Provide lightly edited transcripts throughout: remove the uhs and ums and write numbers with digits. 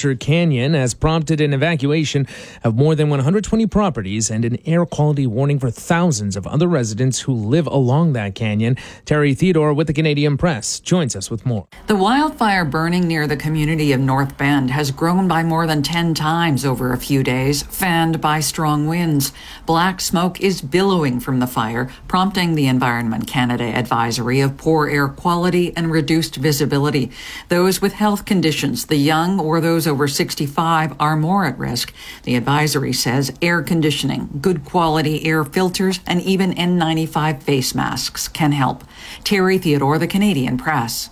Glacier Canyon has prompted an evacuation of more than 120 properties and an air quality warning for thousands of other residents who live along that canyon. Terry Theodore with the Canadian Press joins us with more. The wildfire burning near the community of North Bend has grown by more than 10 times over a few days, fanned by strong winds. Black smoke is billowing from the fire, prompting the Environment Canada advisory of poor air quality and reduced visibility. Those with health conditions, the young or those over 65 are more at risk. The advisory says air conditioning, good quality air filters, and even N95 face masks can help. Terry Theodore, the Canadian Press.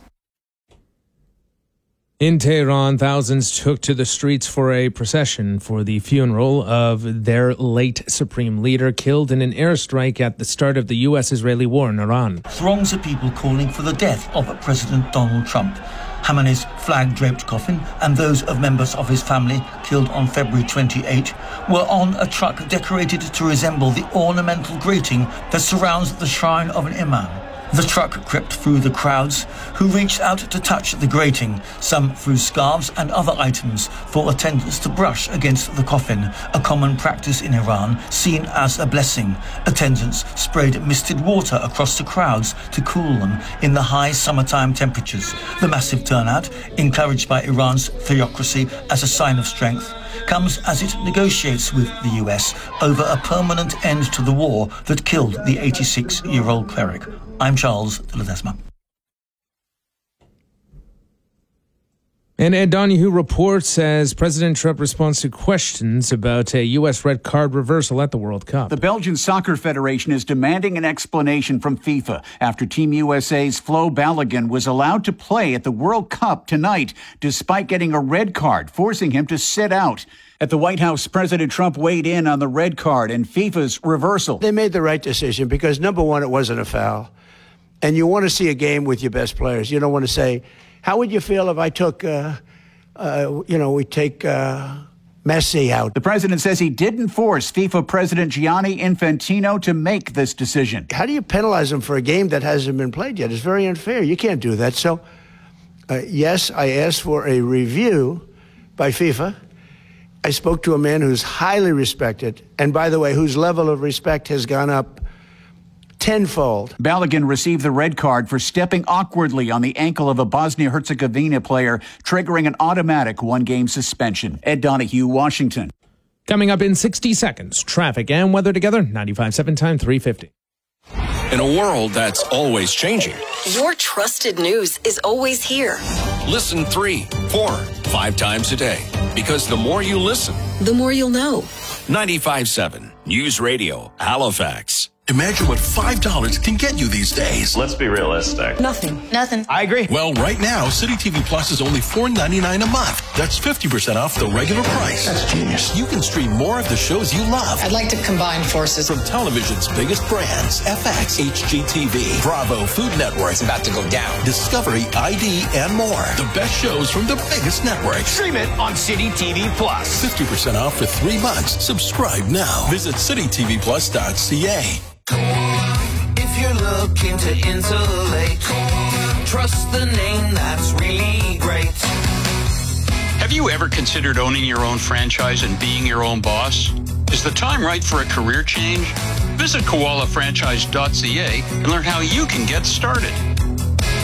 In Tehran, thousands took to the streets for a procession for the funeral of their late supreme leader, killed in an airstrike at the start of the U.S.-Israeli war in Iran. Throngs of people calling for the death of President Donald Trump. Khamenei's flag-draped coffin and those of members of his family killed on February 28 were on a truck decorated to resemble the ornamental grating that surrounds the shrine of an imam. The truck crept through the crowds, who reached out to touch the grating, some threw scarves and other items for attendants to brush against the coffin, a common practice in Iran, seen as a blessing. Attendants sprayed misted water across the crowds to cool them in the high summertime temperatures. The massive turnout, encouraged by Iran's theocracy as a sign of strength, comes as it negotiates with the US over a permanent end to the war that killed the 86-year-old cleric. I'm Charles de Ledesma. And Ed Donahue reports as President Trump responds to questions about a U.S. red card reversal at the World Cup. The Belgian Soccer Federation is demanding an explanation from FIFA after Team USA's Flo Balogun was allowed to play at the World Cup tonight, despite getting a red card, forcing him to sit out. At the White House, President Trump weighed in on the red card and FIFA's reversal. They made the right decision because, number one, it wasn't a foul. And you want to see a game with your best players. You don't want to say, how would you feel if I took, we take Messi out? The president says he didn't force FIFA President Gianni Infantino to make this decision. How do you penalize him for a game that hasn't been played yet? It's very unfair. You can't do that. So, yes, I asked for a review by FIFA. I spoke to a man who's highly respected, and by the way, whose level of respect has gone up tenfold. Balogun received the red card for stepping awkwardly on the ankle of a Bosnia-Herzegovina player, triggering an automatic one-game suspension. Ed Donahue, Washington. Coming up in 60 seconds, traffic and weather together, 95.7 Time 350. In a world that's always changing, your trusted news is always here. Listen 3, 4, 5 times a day. Because the more you listen, the more you'll know. 95.7 News Radio, Halifax. Imagine what $5 can get you these days. Let's be realistic. Nothing. I agree. Well, right now, City TV Plus is only $4.99 a month. That's 50% off the regular price. That's genius. You can stream more of the shows you love. I'd like to combine forces. From television's biggest brands, FX, HGTV, Bravo, Food Network. It's about to go down. Discovery, ID, and more. The best shows from the biggest networks. Stream it on City TV Plus. 50% off for 3 months. Subscribe now. Visit citytvplus.ca. If you're looking to insulate, trust the name that's really great. Have you ever considered owning your own franchise and being your own boss? Is the time right for a career change? Visit koalafranchise.ca and learn how you can get started.